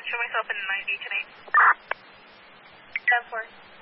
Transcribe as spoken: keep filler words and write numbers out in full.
show myself in nine D today. ten four.